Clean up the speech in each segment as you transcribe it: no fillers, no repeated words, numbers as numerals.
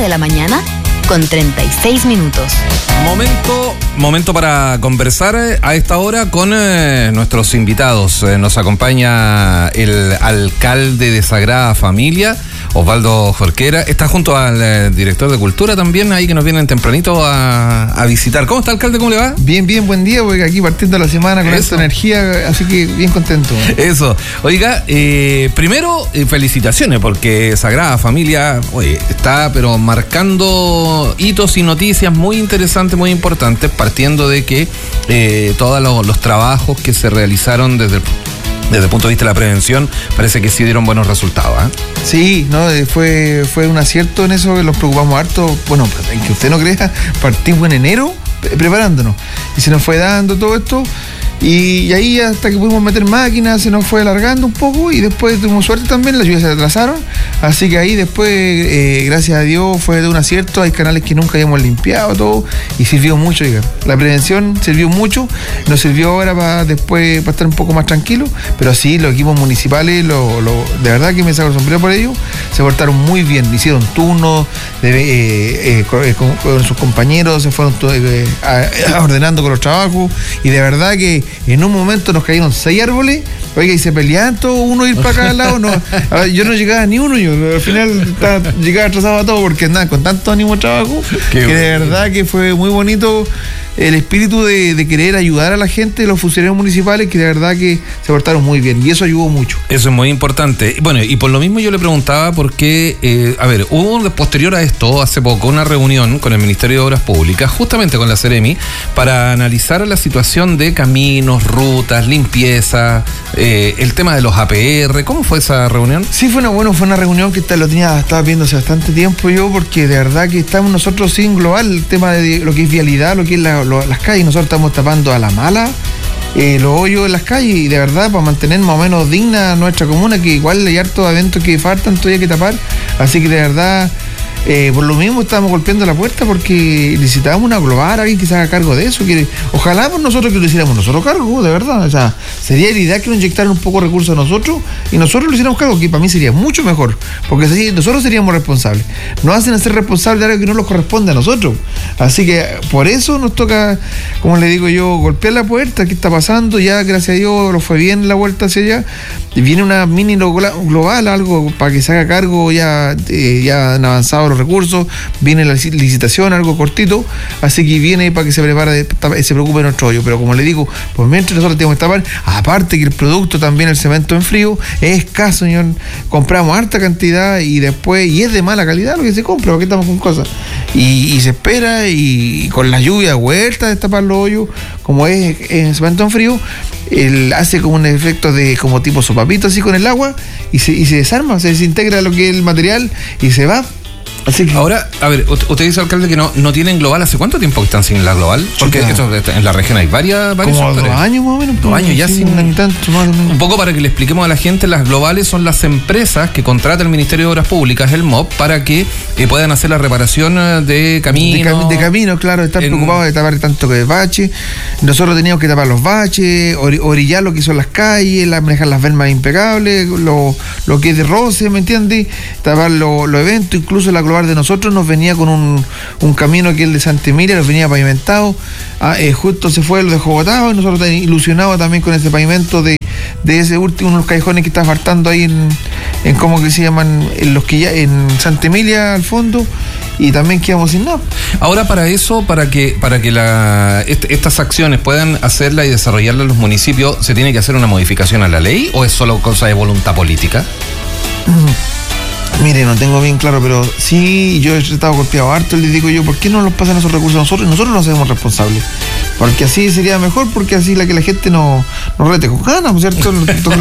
de la mañana con 36 minutos. Momento para conversar a esta hora con nuestros invitados. Nos acompaña el alcalde de Sagrada Familia, Osvaldo Jorquera. Está junto al director de Cultura también, ahí que nos vienen tempranito a visitar. ¿Cómo está, alcalde? ¿Cómo le va? Bien, buen día, porque aquí partiendo la semana con esta energía, así que bien contento. Eso. Oiga, primero, felicitaciones, porque Sagrada Familia, está pero marcando hitos y noticias muy interesantes, muy importantes, partiendo de que todos los trabajos que se realizaron desde el punto de vista de la prevención, parece que sí dieron buenos resultados, ¿eh? Sí, no, fue un acierto en eso, que nos preocupamos harto. Bueno, que usted no crea, partimos en enero preparándonos y se nos fue dando todo esto. Y ahí hasta que pudimos meter máquinas se nos fue alargando un poco y después tuvimos suerte también, las lluvias se atrasaron, así que ahí después, gracias a Dios, fue de un acierto. Hay canales que nunca habíamos limpiado todo y sirvió mucho, oiga. La prevención sirvió mucho, nos sirvió ahora para después para estar un poco más tranquilos, pero sí, los equipos municipales, de verdad que me saco el sombrero por ellos, se portaron muy bien, hicieron turnos con sus compañeros, se fueron ordenando con los trabajos y de verdad que en un momento nos cayeron 6 árboles, oiga, y se peleaban todos, uno ir para cada lado. Yo no llegaba ni uno, al final llegaba atrasado a todo porque nada, con tanto ánimo de trabajo, que de verdad que fue muy bonito el espíritu de querer ayudar a la gente, los funcionarios municipales, que de verdad que se portaron muy bien y eso ayudó mucho. Eso es muy importante. Bueno, y por lo mismo yo le preguntaba porque, hubo posterior a esto, hace poco, una reunión con el Ministerio de Obras Públicas, justamente con la Seremi, para analizar la situación de caminos, rutas, limpieza, el tema de los APR. ¿Cómo fue esa reunión? Sí, fue una reunión que estaba viendo hace bastante tiempo yo, porque de verdad que estamos nosotros sin global el tema de lo que es vialidad, lo que es las calles. Nosotros estamos tapando a la mala los hoyos en las calles y de verdad para mantener más o menos digna nuestra comuna, que igual hay hartos eventos que faltan todavía que tapar, así que de verdad por lo mismo estábamos golpeando la puerta porque necesitábamos una global, alguien que se haga cargo de eso, que ojalá por nosotros que lo hiciéramos nosotros cargo, de verdad, o sea, sería la idea que nos inyectaran un poco de recursos a nosotros y nosotros lo hiciéramos cargo, que para mí sería mucho mejor, porque así nosotros seríamos responsables. Nos hacen ser responsables de algo que no nos corresponde a nosotros, así que por eso nos toca, como le digo yo, golpear la puerta. ¿Qué está pasando? Ya gracias a Dios lo fue bien la vuelta hacia allá, y viene una mini global, algo para que se haga cargo, ya han avanzado los recursos, viene la licitación, algo cortito, así que viene para que se prepare, se preocupe de nuestro hoyo. Pero como le digo, pues mientras nosotros tenemos que tapar, aparte que el producto también, el cemento en frío, es escaso, señor. Compramos harta cantidad y después, y es de mala calidad lo que se compra, porque estamos con cosas. Y se espera, y con la lluvia vuelta a destapar los hoyos, como es en cemento en frío, hace como un efecto de como tipo sopapito así con el agua, y se desarma, se desintegra lo que es el material y se va. Así que... Ahora, a ver, usted dice, alcalde, que no tienen global. ¿Hace cuánto tiempo que están sin la global? Porque en la región hay varios como 2 años más o menos. 2 años ya sí, sin... tanto, más o menos. Un poco para que le expliquemos a la gente, las globales son las empresas que contrata el Ministerio de Obras Públicas, el MOP, para que puedan hacer la reparación de caminos. De caminos, claro, estar preocupados de tapar tanto que de baches. Nosotros teníamos que tapar los baches, orillar lo que son las calles, manejar las vermas impecables, lo que es de roce, ¿me entiendes? Tapar los eventos, incluso la global de nosotros nos venía con un camino que es el de Santa Emilia, nos venía pavimentado, justo se fue, lo dejó botado, y nosotros ilusionados también con ese pavimento de ese último, unos callejones que está faltando ahí en ¿cómo que se llaman? En Santa Emilia al fondo, y también quedamos sin nada. Ahora, para eso, para que estas acciones puedan hacerla y desarrollarla en los municipios, ¿se tiene que hacer una modificación a la ley o es solo cosa de voluntad política? Mire, no tengo bien claro, pero sí, yo he estado golpeado harto, les digo yo, ¿por qué no nos pasan esos recursos a nosotros? Nosotros nos hacemos responsables, porque así sería mejor, porque así que la gente nos rete con ganas, ¿cierto?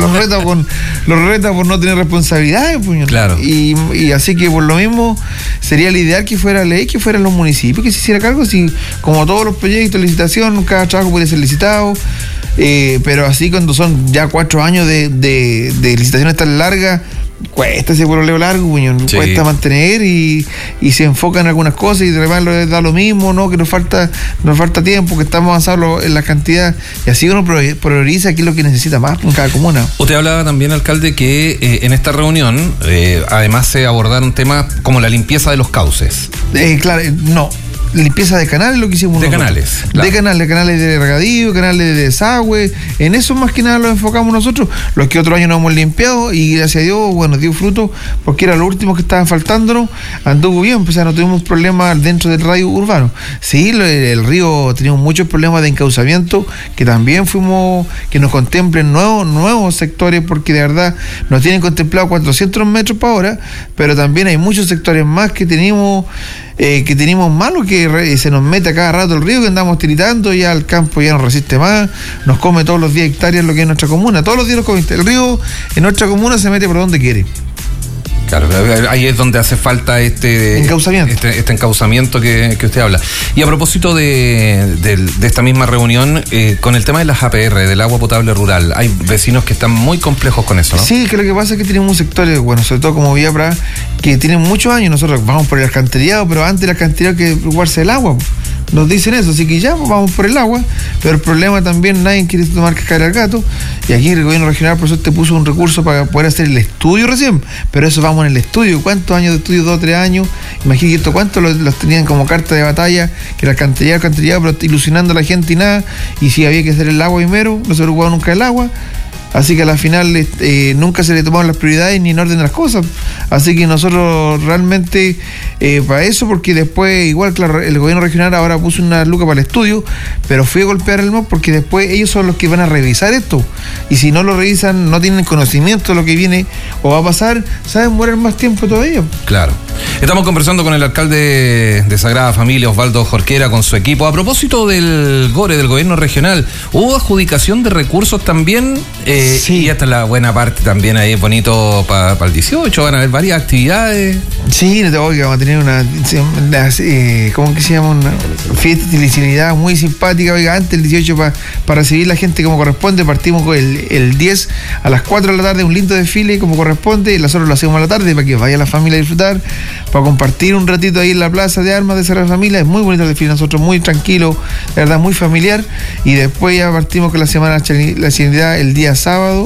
los reta por no tener responsabilidades, pues. Claro. Y así que por lo mismo sería lo ideal que fuera ley, que fueran los municipios, que se hiciera cargo, si como todos los proyectos, licitación, cada trabajo puede ser licitado, pero así cuando son ya 4 años de licitaciones tan largas, cuesta ese pololeo largo, cuesta mantener y se enfocan en algunas cosas y de repente da lo mismo, ¿no? Que nos falta tiempo, que estamos avanzados en la cantidad, y así uno prioriza qué es lo que necesita más en cada comuna. Usted hablaba también, alcalde, que en esta reunión además se abordaron temas como la limpieza de los cauces. Claro, no. Limpieza de canales, lo que hicimos de nosotros. Canales, claro. De canales de regadío, canales de desagüe. En eso más que nada lo enfocamos nosotros. Los que otro año no hemos limpiado y gracias a Dios, bueno, dio fruto porque era lo último que estaban faltándonos. Anduvo bien, pues, no tuvimos problemas dentro del radio urbano. Sí, el río teníamos muchos problemas de encauzamiento, que también que nos contemplen nuevos sectores, porque de verdad nos tienen contemplado 400 metros por hora, pero también hay muchos sectores más que tenemos malos, que se nos mete a cada rato el río, que andamos tiritando, ya el campo ya no resiste más, nos come todos los días hectáreas lo que es nuestra comuna, todos los días nos come. El río en nuestra comuna se mete por donde quiere. Claro, ahí es donde hace falta este encauzamiento que usted habla. Y a propósito de esta misma reunión, con el tema de las APR, del agua potable rural, hay vecinos que están muy complejos con eso, ¿no? Sí, que lo que pasa es que tenemos un sector, bueno, sobre todo como Villa Prada, que tienen muchos años. Nosotros vamos por el alcantarillado, pero antes del alcantarillado hay que preocuparse del agua. Nos dicen eso, así que ya vamos por el agua, pero el problema también, nadie quiere tomar cascar al gato, y aquí el gobierno regional por eso te puso un recurso para poder hacer el estudio recién, pero eso vamos en el estudio. ¿Cuántos años de estudio? 2 o 3 años. Imagínate esto, ¿cuántos los tenían como carta de batalla? Que era alcantarillado, pero ilusionando a la gente y nada, y si había que hacer el agua primero, no se preocupaba nunca del agua. Así que a la final nunca se le tomaron las prioridades ni en orden de las cosas. Así que nosotros realmente para eso, porque después igual, claro, el gobierno regional ahora puso una luca para el estudio, pero fui a golpear el MOP porque después ellos son los que van a revisar esto. Y si no lo revisan, no tienen conocimiento de lo que viene o va a pasar, saben morir más tiempo todavía. Claro. Estamos conversando con el alcalde de Sagrada Familia, Osvaldo Jorquera, con su equipo. A propósito del GORE, del gobierno regional, ¿hubo adjudicación de recursos también? Sí. Y esta es la buena parte también, ahí es bonito para el 18, van a haber varias actividades. Sí, vamos a tener ¿cómo que se llama? Una fiesta de licencialidad muy simpática, oiga, antes el 18 para recibir la gente como corresponde. Partimos con el 10 a las 4 de la tarde, un lindo desfile como corresponde, y nosotros lo hacemos a la tarde para que vaya la familia a disfrutar, para compartir un ratito ahí en la plaza de armas de Sagrada Familia. Es muy bonito el desfile, nosotros muy tranquilo, de verdad muy familiar, y después ya partimos con la semana de la licencialidad el día sábado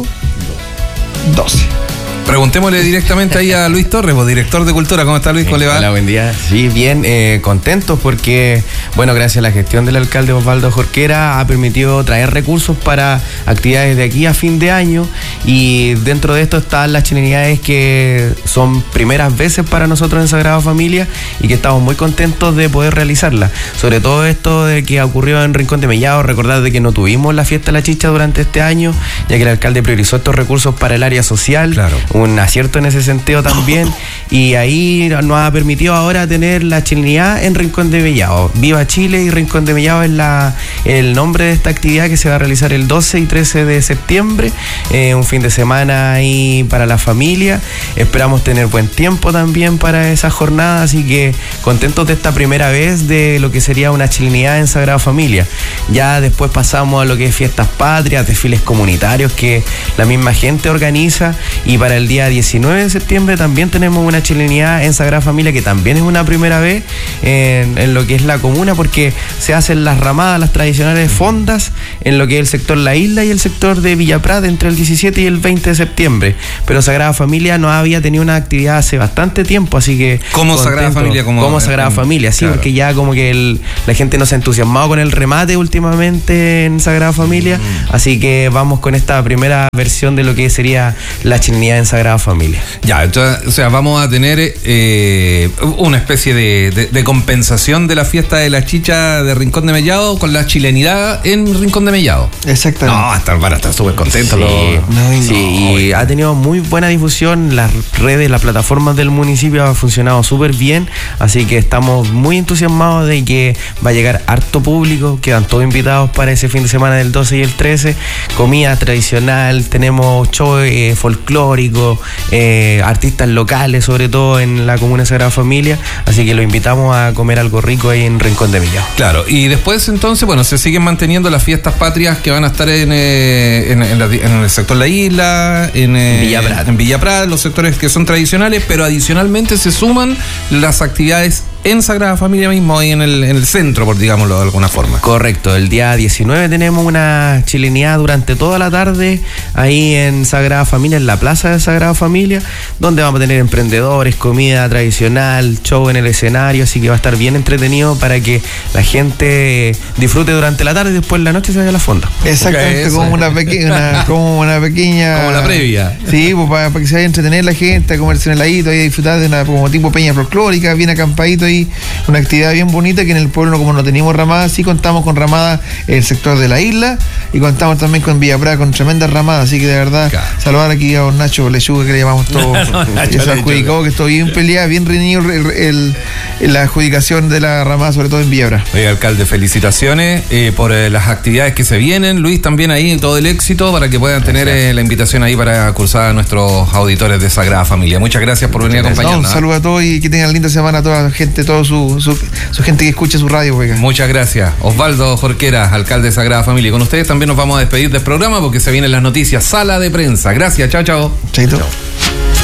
12. Preguntémosle directamente ahí a Luis Torres, director de Cultura. ¿Cómo está, Luis? ¿Cómo le va? Hola, buen día. Sí, bien, contentos porque, bueno, gracias a la gestión del alcalde Osvaldo Jorquera ha permitido traer recursos para actividades de aquí a fin de año, y dentro de esto están las chilenidades que son primeras veces para nosotros en Sagrada Familia y que estamos muy contentos de poder realizarlas. Sobre todo esto de que ocurrió en Rincón de Mellado, recordar de que no tuvimos la fiesta de la chicha durante este año, ya que el alcalde priorizó estos recursos para el área social. Claro. Un acierto en ese sentido también, y ahí nos ha permitido ahora tener la chilenidad en Rincón de Mellado. Viva Chile y Rincón de Mellado es el nombre de esta actividad que se va a realizar el 12 y 13 de septiembre, un fin de semana ahí para la familia. Esperamos tener buen tiempo también para esa jornada, así que contentos de esta primera vez de lo que sería una chilenidad en Sagrada Familia. Ya después pasamos a lo que es fiestas patrias, desfiles comunitarios que la misma gente organiza, y para el día 19 de septiembre también tenemos una chilenidad en Sagrada Familia, que también es una primera vez en lo que es la comuna, porque se hacen las ramadas, las tradicionales fondas en lo que es el sector La Isla y el sector de Villa Prada entre el 17 y el 20 de septiembre, pero Sagrada Familia no había tenido una actividad hace bastante tiempo, así que como Sagrada Familia, como Sagrada Familia, sí, claro. Porque ya como que la gente nos ha entusiasmado con el remate últimamente en Sagrada Familia, así que vamos con esta primera versión de lo que sería la chilenidad en Sagrada Familia. Ya, entonces, o sea, vamos a tener una especie de compensación de la fiesta de la chicha de Rincón de Mellado con la chilenidad en Rincón de Mellado. Exactamente. No, van a estar súper contentos. Y ha tenido muy buena difusión, las redes, las plataformas del municipio han funcionado súper bien, así que estamos muy entusiasmados de que va a llegar harto público, quedan todos invitados para ese fin de semana del 12 y el 13, comida tradicional, tenemos show folclórico, músicos, artistas locales, sobre todo en la comuna de Sagrada Familia. Así que lo invitamos a comer algo rico ahí en Rincón de Villado. Claro, y después entonces, bueno, se siguen manteniendo las fiestas patrias que van a estar en el sector La Isla, en Villa Prat, los sectores que son tradicionales, pero adicionalmente se suman las actividades en Sagrada Familia mismo, ahí en el centro, por digámoslo de alguna forma. Correcto, el día 19 tenemos una chileneada durante toda la tarde ahí en Sagrada Familia, en la plaza de Sagrada Familia, donde vamos a tener emprendedores, comida tradicional, show en el escenario, así que va a estar bien entretenido para que la gente disfrute durante la tarde y después en la noche se vaya a la fonda. Exactamente, como una pequeña como la previa. Sí, pues para que se vaya a entretener la gente, a comerse un heladito y a disfrutar de una como tipo peña folclórica, bien acampadito ahí, una actividad bien bonita que en el pueblo, como no teníamos ramadas, sí contamos con ramadas en el sector de La Isla y contamos también con Villa Prat con tremendas ramadas, así que de verdad saludar aquí a don Nacho Lechuga, que le llamamos todos, que se adjudicó, que estuvo bien peleada, bien reñido la adjudicación de la ramada, sobre todo en Villa Prat. Oiga, alcalde, felicitaciones por las actividades que se vienen. Luis, también ahí todo el éxito para que puedan tener la invitación ahí para cursar a nuestros auditores de Sagrada Familia. Muchas gracias por venir a acompañarnos. Un saludo a todos y que tengan linda semana a toda la gente, toda su gente que escuche su radio. Oiga. Muchas gracias. Osvaldo Jorquera, alcalde de Sagrada Familia. Con ustedes también nos vamos a despedir del programa porque se vienen las noticias. Sala de prensa. Gracias, chao, chao. Chaito.